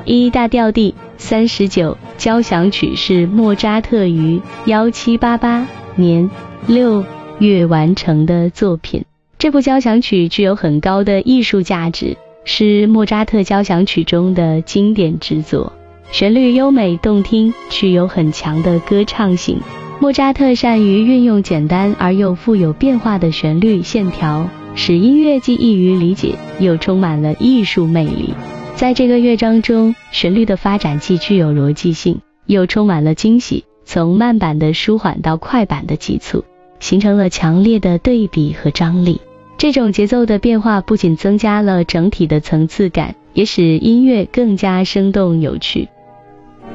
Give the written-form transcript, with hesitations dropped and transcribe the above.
E 大调第39交响曲是莫扎特于1788年6月完成的作品。这部交响曲具有很高的艺术价值，是莫扎特交响曲中的经典之作，旋律优美动听，具有很强的歌唱性。莫扎特善于运用简单而又富有变化的旋律线条，使音乐既易于理解，又充满了艺术魅力。在这个乐章中，旋律的发展既具有逻辑性，又充满了惊喜，从慢板的舒缓到快板的急促，形成了强烈的对比和张力。这种节奏的变化不仅增加了整体的层次感，也使音乐更加生动有趣。